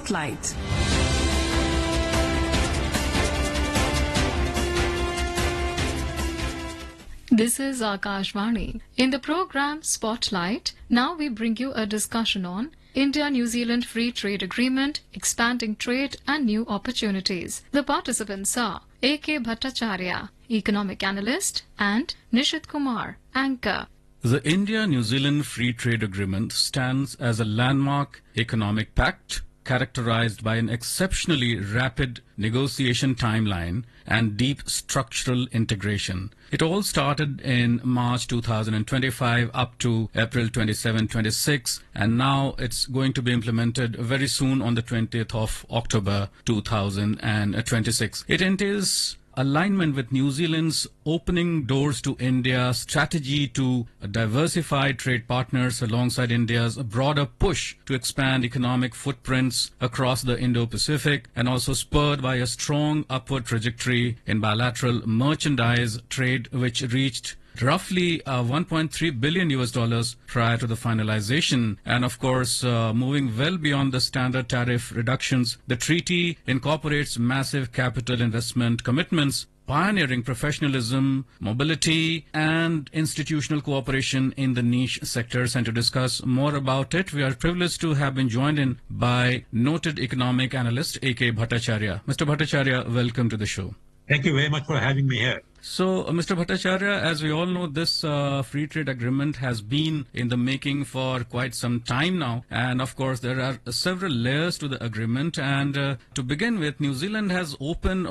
Spotlight. This is Akashvani. In the program Spotlight, now we bring you a discussion on India-New Zealand Free Trade Agreement, expanding trade and new opportunities. The participants are A.K. Bhattacharya, economic analyst, and Nishit Kumar, anchor. The India-New Zealand Free Trade Agreement stands as a landmark economic pact characterized by an exceptionally rapid negotiation timeline and deep structural integration. It all started in March 2025 up to April 27-26, and now it's going to be implemented very soon on the 20th of October 2026. It entails alignment with New Zealand's opening doors to India strategy to diversify trade partners alongside India's broader push to expand economic footprints across the Indo-Pacific, and also spurred by a strong upward trajectory in bilateral merchandise trade, which reached roughly $1.3 billion US prior to the finalization. And of course, moving well beyond the standard tariff reductions, the treaty incorporates massive capital investment commitments, pioneering professionalism, mobility, and institutional cooperation in the niche sectors. And to discuss more about it, we are privileged to have been joined in by noted economic analyst A.K. Bhattacharya. Mr. Bhattacharya, welcome to the show. Thank you very much for having me here. So, Mr. Bhattacharya, as we all know, this free trade agreement has been in the making for quite some time now. And of course, there are several layers to the agreement. And to begin with, New Zealand has opened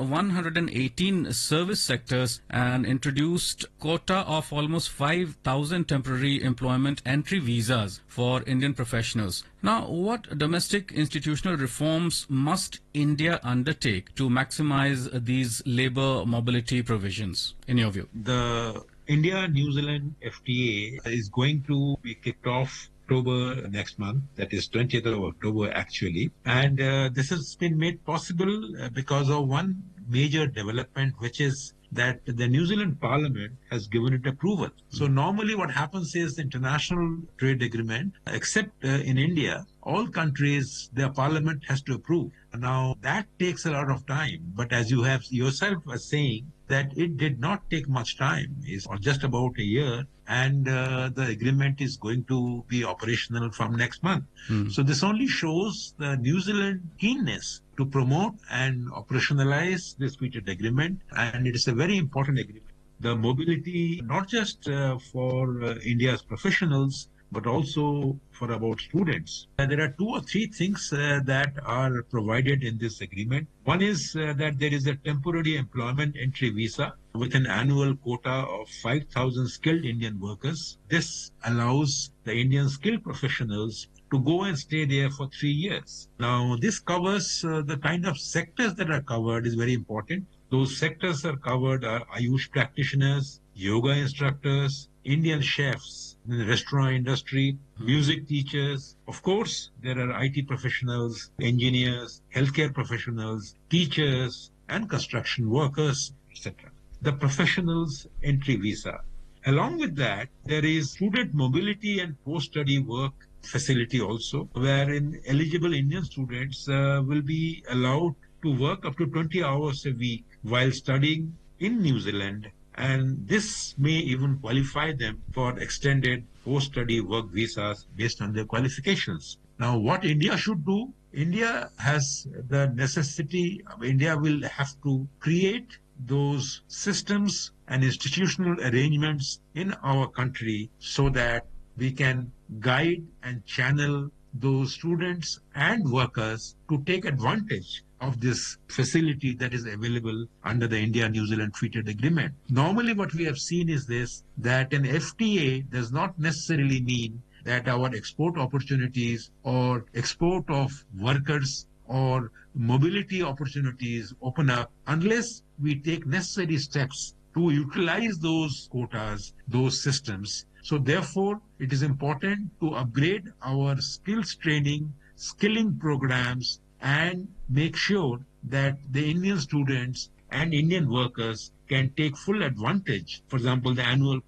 118 service sectors and introduced quota of almost 5,000 temporary employment entry visas for Indian professionals. Now, what domestic institutional reforms must India undertake to maximize these labor mobility provisions, in your view? The India-New Zealand FTA is going to be kicked off October next month, that is 20th of October actually. And this has been made possible because of one major development, which is that the New Zealand Parliament has given it approval. So normally what happens is the international trade agreement, except in India, all countries, their parliament has to approve. Now that takes a lot of time, but as you have yourself was saying, that it did not take much time. It's just about a year, and the agreement is going to be operational from next month. So this only shows the New Zealand keenness to promote and operationalize this free trade agreement, and it is a very important agreement. The mobility, not just for India's professionals, but also for about students. There are 2 or 3 things that are provided in this agreement. One is that there is a temporary employment entry visa with an annual quota of 5,000 skilled Indian workers. This allows the Indian skilled professionals to go and stay there for 3 years. Now, this covers the kind of sectors that are covered is very important. Those sectors are covered are Ayush practitioners, yoga instructors, Indian chefs in the restaurant industry, music teachers. Of course, there are IT professionals, engineers, healthcare professionals, teachers, and construction workers, etc. The professionals entry visa. Along with that, there is student mobility and post-study work facility also, wherein eligible Indian students will be allowed to work up to 20 hours a week while studying in New Zealand, and this may even qualify them for extended post-study work visas based on their qualifications. Now, what India should do? India has the necessity, India will have to create those systems and institutional arrangements in our country so that we can guide and channel those students and workers to take advantage of this facility that is available under the India-New Zealand Free Trade Agreement. Normally what we have seen is this, that an FTA does not necessarily mean that our export opportunities or export of workers or mobility opportunities open up unless we take necessary steps to utilize those quotas, those systems. So therefore, it is important to upgrade our skills training, skilling programs, and make sure that the Indian students and Indian workers can take full advantage. For example, the annual